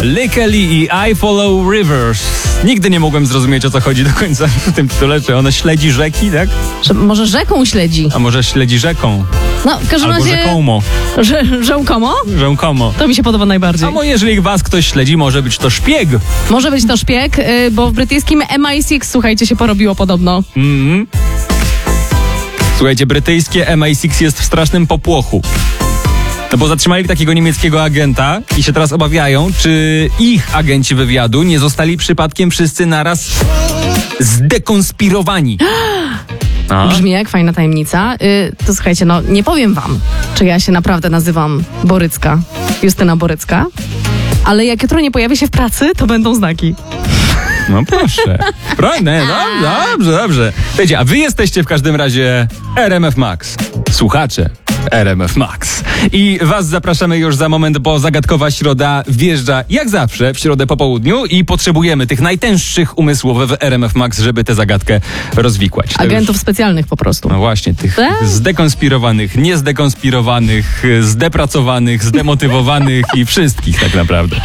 Likely i I Follow Rivers. Nigdy nie mogłem zrozumieć, o co chodzi do końca w tym tytule. Czy ona śledzi rzeki, tak? Może rzeką śledzi. A może śledzi rzeką? No, w każdym Albo razie... rzekomo. Rzekomo? Rzekomo. To mi się podoba najbardziej. A jeżeli was ktoś śledzi, może być to szpieg. Może być to szpieg, bo w brytyjskim MI6, słuchajcie, się porobiło podobno. Słuchajcie, brytyjskie MI6 jest w strasznym popłochu. No bo zatrzymali takiego niemieckiego agenta i się teraz obawiają, czy ich agenci wywiadu nie zostali przypadkiem wszyscy naraz zdekonspirowani. Brzmi jak fajna tajemnica. To słuchajcie, no nie powiem wam, czy ja się naprawdę nazywam Borycka, Justyna Borycka, ale jak jutro nie pojawię się w pracy, to będą znaki. No proszę. Dobrze. Słuchajcie, a wy jesteście w każdym razie RMF Max. Słuchacze RMF Max. I was zapraszamy już za moment, bo zagadkowa środa wjeżdża jak zawsze w środę po południu i potrzebujemy tych najtęższych umysłów w RMF Max, żeby tę zagadkę rozwikłać. Agentów specjalnych po prostu. No właśnie, tych zdekonspirowanych, niezdekonspirowanych, zdepracowanych, zdemotywowanych i wszystkich tak naprawdę.